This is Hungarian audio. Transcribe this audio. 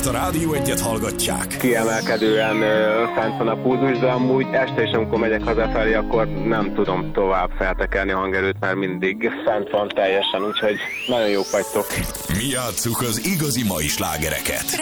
mert a Rádió Egyet hallgatják. Kiemelkedően fent van a pulzus, de amúgy este is, amikor megyek hazafelé, akkor nem tudom tovább feltekerni a hangerőt, mert mindig fent van teljesen, úgyhogy nagyon jók vagytok. Mi játsszuk az igazi mai slágereket.